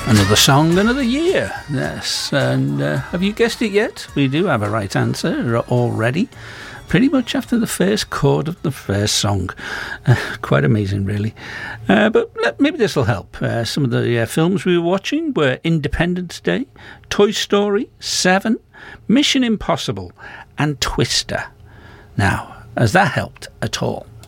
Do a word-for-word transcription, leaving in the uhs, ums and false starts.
Another song, another year. Yes, and uh, have you guessed it yet? We do have a right answer already. Pretty much after the first chord of the first song. Uh, quite amazing, really. Uh, but maybe this will help. Uh, some of the uh, films we were watching were Independence Day, Toy Story, Seven, Mission Impossible, and Twister. Now, has that helped at all?